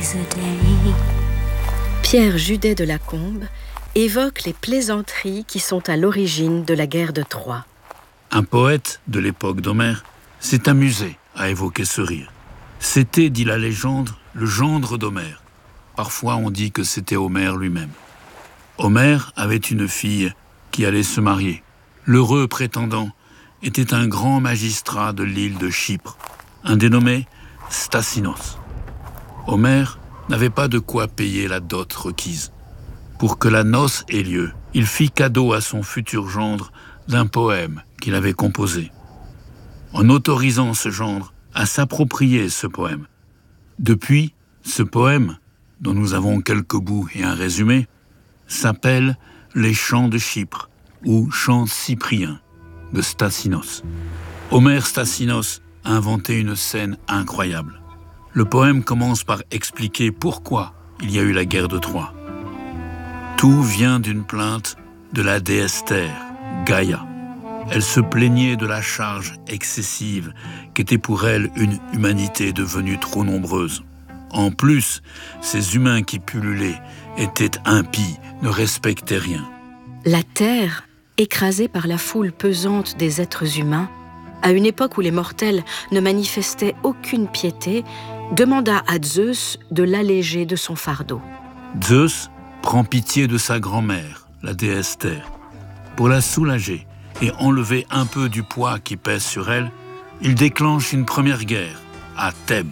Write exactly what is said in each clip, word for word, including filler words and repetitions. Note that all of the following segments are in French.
is a day. Pierre Judet de Lacombe évoque les plaisanteries qui sont à l'origine de la guerre de Troie. Un poète de l'époque d'Homère s'est amusé à évoquer ce rire. C'était, dit la légende, le gendre d'Homère. Parfois on dit que c'était Homère lui-même. Homère avait une fille qui allait se marier. L'heureux prétendant était un grand magistrat de l'île de Chypre, un dénommé Stasinos. Homère n'avait pas de quoi payer la dot requise. Pour que la noce ait lieu, il fit cadeau à son futur gendre d'un poème qu'il avait composé, en autorisant ce gendre à s'approprier ce poème. Depuis, ce poème, dont nous avons quelques bouts et un résumé, s'appelle « Les chants de Chypre » ou « Chants cypriens » de Stasinos. Homère Stasinos a inventé une scène incroyable. Le poème commence par expliquer pourquoi il y a eu la guerre de Troie. Tout vient d'une plainte de la déesse Terre, Gaïa. Elle se plaignait de la charge excessive qu'était pour elle une humanité devenue trop nombreuse. En plus, ces humains qui pullulaient étaient impies, ne respectaient rien. La Terre, écrasée par la foule pesante des êtres humains, à une époque où les mortels ne manifestaient aucune piété, demanda à Zeus de l'alléger de son fardeau. Zeus prend pitié de sa grand-mère, la déesse Terre. Pour la soulager et enlever un peu du poids qui pèse sur elle, il déclenche une première guerre, à Thèbes.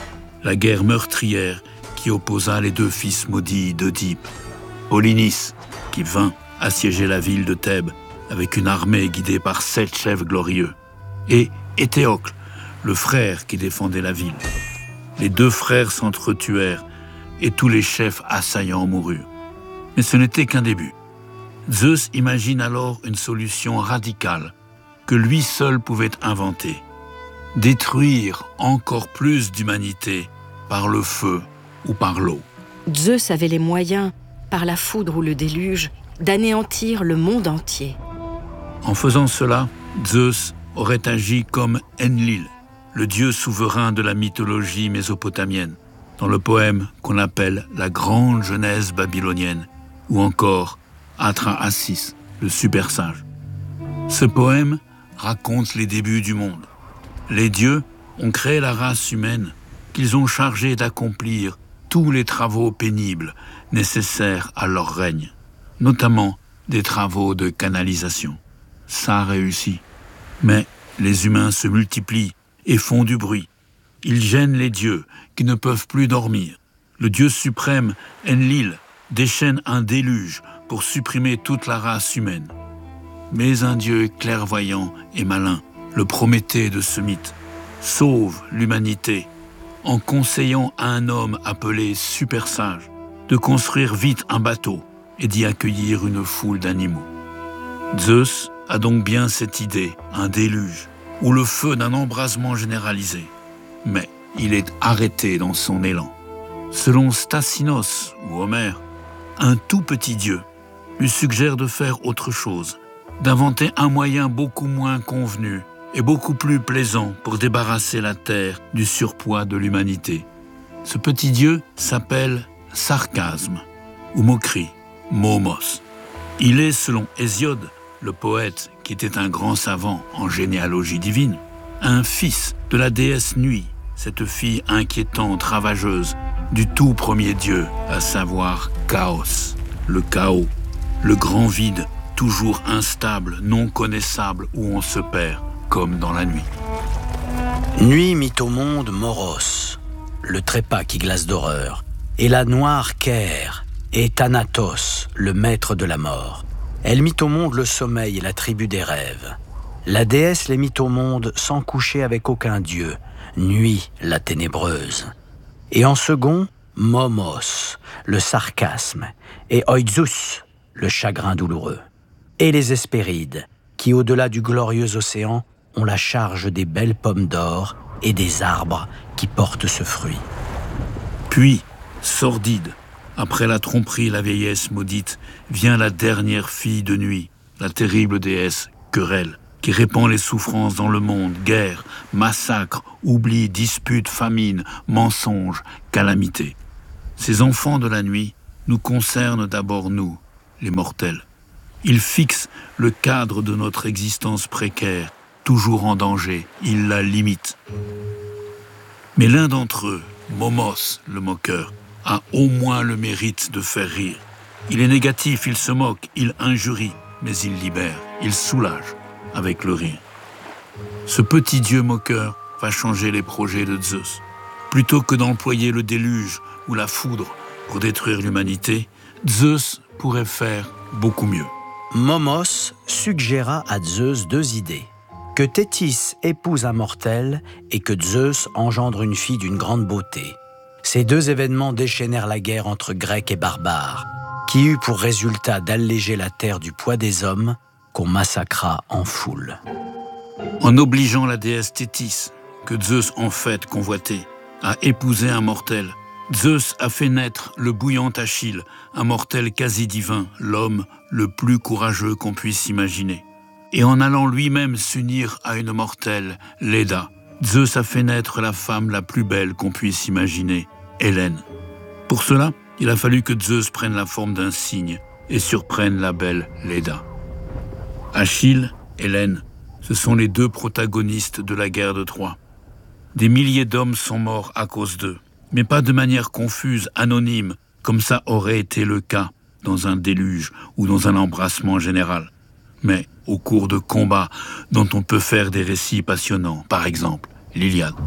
La guerre meurtrière qui opposa les deux fils maudits d'Œdipe. Polynice, qui vint assiéger la ville de Thèbes avec une armée guidée par sept chefs glorieux, et Éthéocle, le frère qui défendait la ville. Les deux frères s'entretuèrent et tous les chefs assaillants moururent. Mais ce n'était qu'un début. Zeus imagine alors une solution radicale que lui seul pouvait inventer. Détruire encore plus d'humanité par le feu ou par l'eau. Zeus avait les moyens, par la foudre ou le déluge, d'anéantir le monde entier. En faisant cela, Zeus aurait agi comme Enlil, le dieu souverain de la mythologie mésopotamienne, dans le poème qu'on appelle la Grande Genèse babylonienne, ou encore Atrahasis, le super sage. Ce poème raconte les débuts du monde. Les dieux ont créé la race humaine qu'ils ont chargée d'accomplir tous les travaux pénibles nécessaires à leur règne, notamment des travaux de canalisation. Ça a réussi. Mais les humains se multiplient et font du bruit. Ils gênent les dieux qui ne peuvent plus dormir. Le dieu suprême, Enlil, déchaîne un déluge pour supprimer toute la race humaine. Mais un dieu clairvoyant et malin, le Prométhée de ce mythe, sauve l'humanité en conseillant à un homme appelé super sage de construire vite un bateau et d'y accueillir une foule d'animaux. Zeus a donc bien cette idée, un déluge, ou le feu d'un embrasement généralisé. Mais il est arrêté dans son élan. Selon Stasinos ou Homère, un tout petit dieu lui suggère de faire autre chose, d'inventer un moyen beaucoup moins convenu et beaucoup plus plaisant pour débarrasser la terre du surpoids de l'humanité. Ce petit dieu s'appelle sarcasme ou moquerie, momos. Il est, selon Hésiode, le poète qui était un grand savant en généalogie divine, un fils de la déesse Nuit, cette fille inquiétante, ravageuse, du tout premier dieu, à savoir Chaos, le chaos, le grand vide, toujours instable, non connaissable, où on se perd, comme dans la nuit. Nuit mit au monde Moros, le trépas qui glace d'horreur, et la noire Caire, et Thanatos, le maître de la mort. Elle mit au monde le sommeil et la tribu des rêves. La déesse les mit au monde sans coucher avec aucun dieu, Nuit, la ténébreuse. Et en second, Momos, le sarcasme, et Oizus, le chagrin douloureux. Et les Hespérides, qui au-delà du glorieux océan, ont la charge des belles pommes d'or et des arbres qui portent ce fruit. Puis, sordide, après la tromperie et la vieillesse maudite, vient la dernière fille de Nuit, la terrible déesse Querelle, qui répand les souffrances dans le monde, guerre, massacre, oubli, disputes, famine, mensonges, calamités. Ces enfants de la nuit nous concernent d'abord nous, les mortels. Ils fixent le cadre de notre existence précaire, toujours en danger, ils la limitent. Mais l'un d'entre eux, Momos, le moqueur, a au moins le mérite de faire rire. Il est négatif, il se moque, il injurie, mais il libère, il soulage avec le rire. Ce petit dieu moqueur va changer les projets de Zeus. Plutôt que d'employer le déluge ou la foudre pour détruire l'humanité, Zeus pourrait faire beaucoup mieux. Momos suggéra à Zeus deux idées. Que Thétis épouse un mortel et que Zeus engendre une fille d'une grande beauté. Ces deux événements déchaînèrent la guerre entre Grecs et barbares, qui eut pour résultat d'alléger la terre du poids des hommes qu'on massacra en foule. En obligeant la déesse Thétis, que Zeus en fait convoitait, à épouser un mortel, Zeus a fait naître le bouillant Achille, un mortel quasi divin, l'homme le plus courageux qu'on puisse imaginer. Et en allant lui-même s'unir à une mortelle, Léda, Zeus a fait naître la femme la plus belle qu'on puisse imaginer, Hélène. Pour cela, il a fallu que Zeus prenne la forme d'un cygne et surprenne la belle Léda. Achille, Hélène, ce sont les deux protagonistes de la guerre de Troie. Des milliers d'hommes sont morts à cause d'eux, mais pas de manière confuse, anonyme, comme ça aurait été le cas dans un déluge ou dans un embrassement général, mais au cours de combats dont on peut faire des récits passionnants, par exemple l'Iliade.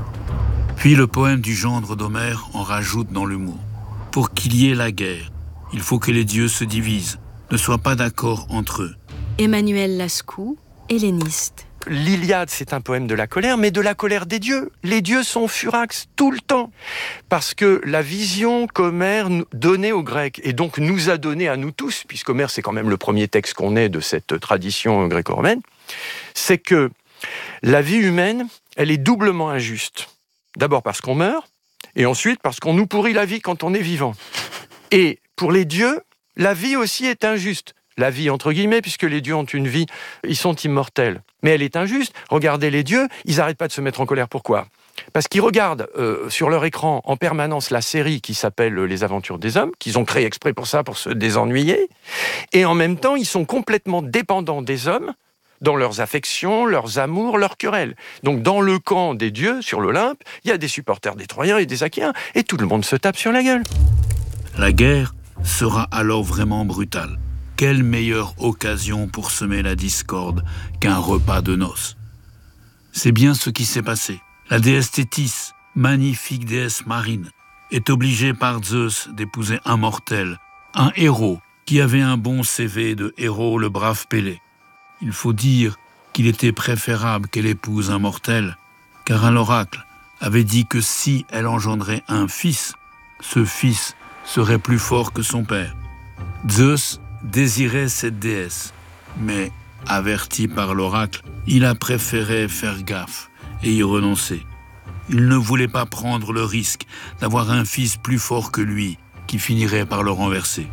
Puis le poème du gendre d'Homère en rajoute dans l'humour. Pour qu'il y ait la guerre, il faut que les dieux se divisent, ne soient pas d'accord entre eux. Emmanuel Lascaux, helléniste. L'Iliade, c'est un poème de la colère, mais de la colère des dieux. Les dieux sont furax tout le temps. Parce que la vision qu'Homère donnait aux Grecs, et donc nous a donné à nous tous, puisqu'Homère, c'est quand même le premier texte qu'on ait de cette tradition gréco-romaine, c'est que la vie humaine, elle est doublement injuste. D'abord parce qu'on meurt, et ensuite parce qu'on nous pourrit la vie quand on est vivant. Et pour les dieux, la vie aussi est injuste. La vie, entre guillemets, puisque les dieux ont une vie, ils sont immortels. Mais elle est injuste. Regardez les dieux, ils n'arrêtent pas de se mettre en colère. Pourquoi ? Parce qu'ils regardent euh, sur leur écran en permanence la série qui s'appelle Les Aventures des Hommes, qu'ils ont créée exprès pour ça, pour se désennuyer. Et en même temps, ils sont complètement dépendants des hommes dans leurs affections, leurs amours, leurs querelles. Donc dans le camp des dieux, sur l'Olympe, il y a des supporters des Troyens et des Achéens, et tout le monde se tape sur la gueule. La guerre sera alors vraiment brutale. Quelle meilleure occasion pour semer la discorde qu'un repas de noces. C'est bien ce qui s'est passé. La déesse Thétis, magnifique déesse marine, est obligée par Zeus d'épouser un mortel, un héros qui avait un bon C V de héros, le brave Pélée. Il faut dire qu'il était préférable qu'elle épouse un mortel, car un oracle avait dit que si elle engendrait un fils, ce fils serait plus fort que son père. Zeus désirait cette déesse, mais, averti par l'oracle, il a préféré faire gaffe et y renoncer. Il ne voulait pas prendre le risque d'avoir un fils plus fort que lui qui finirait par le renverser.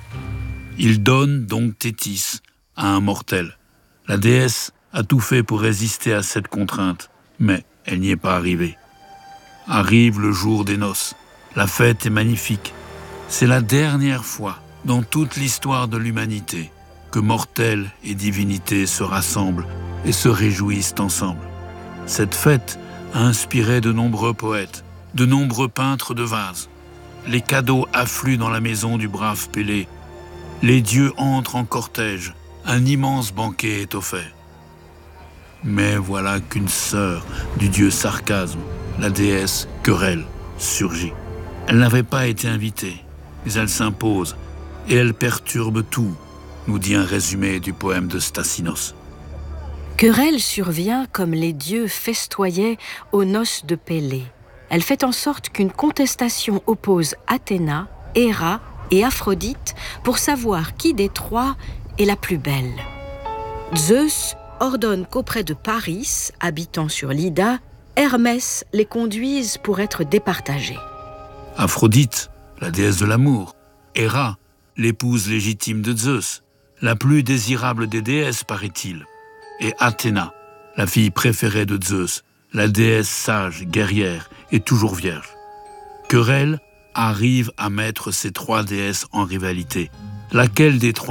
Il donne donc Thétis à un mortel. La déesse a tout fait pour résister à cette contrainte, mais elle n'y est pas arrivée. Arrive le jour des noces. La fête est magnifique. C'est la dernière fois dans toute l'histoire de l'humanité que mortels et divinités se rassemblent et se réjouissent ensemble. Cette fête a inspiré de nombreux poètes, de nombreux peintres de vases. Les cadeaux affluent dans la maison du brave Pélée. Les dieux entrent en cortège. Un immense banquet est offert. Mais voilà qu'une sœur du dieu sarcasme, la déesse Querelle, surgit. Elle n'avait pas été invitée, mais elle s'impose et elle perturbe tout, nous dit un résumé du poème de Stassinos. Querelle survient comme les dieux festoyaient aux noces de Pélée. Elle fait en sorte qu'une contestation oppose Athéna, Héra et Aphrodite pour savoir qui des trois est la plus belle. Zeus ordonne qu'auprès de Paris, habitant sur l'Ida, Hermès les conduise pour être départagés. Aphrodite, la déesse de l'amour, Héra, l'épouse légitime de Zeus, la plus désirable des déesses, paraît-il, et Athéna, la fille préférée de Zeus, la déesse sage, guerrière et toujours vierge. Querelle arrive à mettre ces trois déesses en rivalité. Laquelle des trois